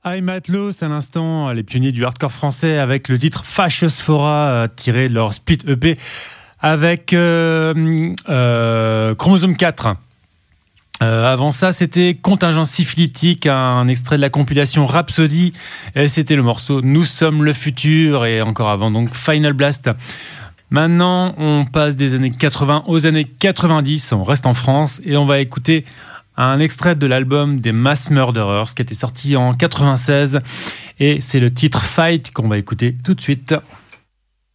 I'm Atlos, à l'instant, les pionniers du hardcore français avec le titre Fasciosphora, tiré de leur split EP avec Chromosome 4. Avant ça, c'était Contingence syphilitique, un extrait de la compilation Rhapsody, et c'était le morceau Nous sommes le futur, et encore avant donc Final Blast. Maintenant, on passe des années 80 aux années 90, on reste en France et on va écouter un extrait de l'album des Mass Murderers qui était sorti en 96, et c'est le titre Fight qu'on va écouter tout de suite.